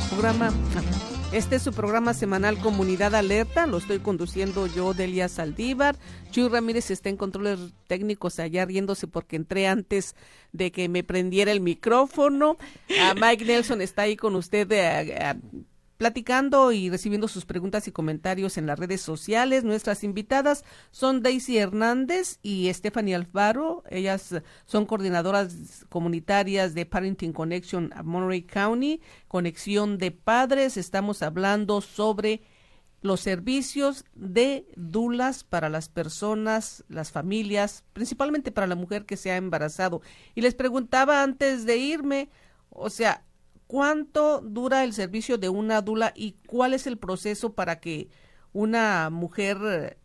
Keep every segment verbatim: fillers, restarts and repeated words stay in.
programa. Este es su programa semanal Comunidad Alerta, lo estoy conduciendo yo, Delia Saldívar. Chuy Ramírez está en controles técnicos allá riéndose porque entré antes de que me prendiera el micrófono. A Mike Nelson está ahí con usted eh, eh, platicando y recibiendo sus preguntas y comentarios en las redes sociales. Nuestras invitadas son Daisy Hernández y Stephanie Alfaro. Ellas son coordinadoras comunitarias de Parenting Connection a Monterey County, Conexión de Padres. Estamos hablando sobre los servicios de dulas para las personas, las familias, principalmente para la mujer que se ha embarazado. Y les preguntaba antes de irme, o sea, ¿cuánto dura el servicio de una dula y cuál es el proceso para que una mujer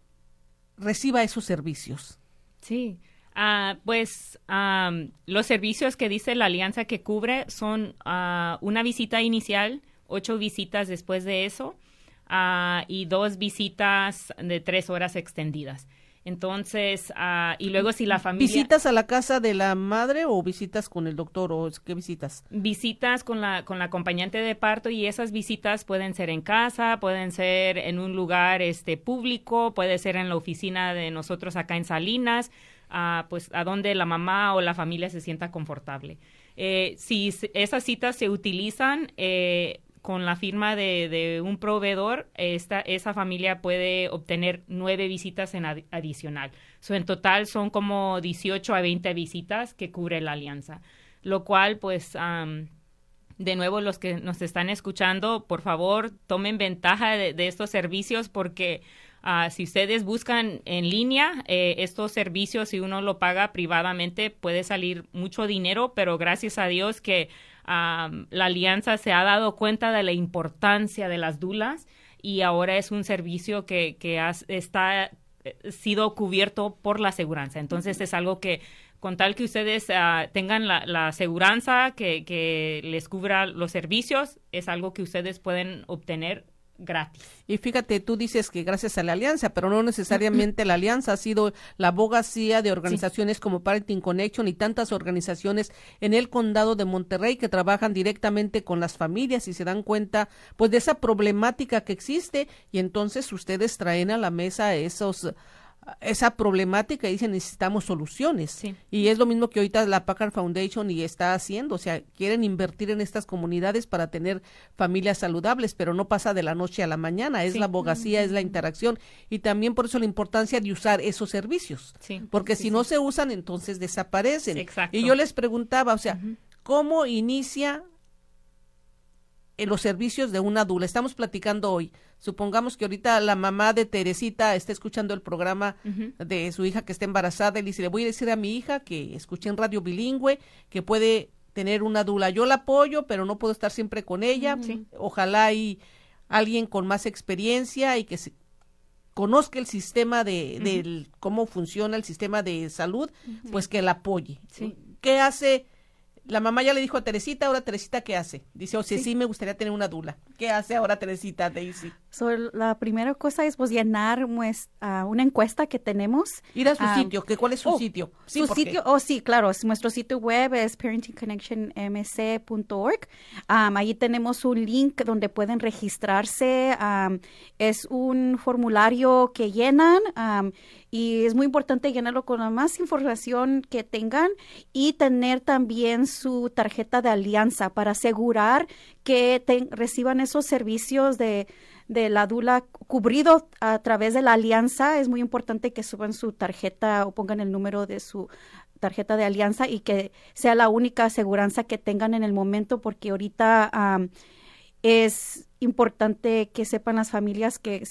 reciba esos servicios? Sí, uh, pues um, los servicios que dice la alianza que cubre son uh, una visita inicial, ocho visitas después de eso uh, y dos visitas de tres horas extendidas. Entonces, uh, y luego si la familia... ¿Visitas a la casa de la madre o visitas con el doctor o qué visitas? Visitas con la con la acompañante de parto y esas visitas pueden ser en casa, pueden ser en un lugar este público, puede ser en la oficina de nosotros acá en Salinas, uh, pues a donde la mamá o la familia se sienta confortable. Eh, si esas citas se utilizan... Eh, con la firma de, de un proveedor, esta, esa familia puede obtener nueve visitas en ad, adicional. So, en total son como dieciocho a veinte visitas que cubre la alianza, lo cual, pues, um, de nuevo, los que nos están escuchando, por favor, tomen ventaja de, de estos servicios porque uh, si ustedes buscan en línea eh, estos servicios, si uno lo paga privadamente, puede salir mucho dinero, pero gracias a Dios que Um, la alianza se ha dado cuenta de la importancia de las dulas y ahora es un servicio que, que has, está eh, sido cubierto por la aseguranza. Entonces es algo que con tal que ustedes uh, tengan la, la aseguranza que, que les cubra los servicios, es algo que ustedes pueden obtener gratis. Y fíjate, tú dices que gracias a la alianza, pero no necesariamente la alianza, ha sido la abogacía de organizaciones sí. como Parenting Connection y tantas organizaciones en el condado de Monterrey que trabajan directamente con las familias y se dan cuenta pues de esa problemática que existe y entonces ustedes traen a la mesa esos esa problemática y dicen necesitamos soluciones sí. y es lo mismo que ahorita la Packard Foundation y está haciendo, o sea, quieren invertir en estas comunidades para tener familias saludables, pero no pasa de la noche a la mañana, es sí. la abogacía, mm-hmm. es la interacción y también por eso la importancia de usar esos servicios, sí. porque sí, si sí. no se usan entonces desaparecen. Exacto. Y yo les preguntaba, o sea, uh-huh. ¿cómo inicia en los servicios de una dula? Estamos platicando hoy. Supongamos que ahorita la mamá de Teresita está escuchando el programa uh-huh. de su hija que está embarazada y dice, le voy a decir a mi hija que escuché en radio bilingüe que puede tener una dula. Yo la apoyo, pero no puedo estar siempre con ella. Uh-huh. Ojalá hay alguien con más experiencia y que se conozca el sistema de, uh-huh. de cómo funciona el sistema de salud, uh-huh. pues que la apoye. Sí. ¿Qué hace? La mamá ya le dijo a Teresita, ahora Teresita, ¿qué hace? Dice, o oh, sea, sí. sí me gustaría tener una dula. ¿Qué hace ahora Teresita, Daisy? So, la primera cosa es pues llenar pues, uh, una encuesta que tenemos. Ir a su um, sitio, ¿qué, ¿cuál es su oh, sitio? Sí, su sitio, oh sí, claro, nuestro sitio web es parenting connection m c punto org. Um, ahí tenemos un link donde pueden registrarse. Um, es un formulario que llenan um, y es muy importante llenarlo con la más información que tengan y tener también su tarjeta de alianza para asegurar que te, reciban esos servicios de, de la dula cubrido a través de la alianza. Es muy importante que suban su tarjeta o pongan el número de su tarjeta de alianza y que sea la única aseguranza que tengan en el momento, porque ahorita um, es importante que sepan las familias que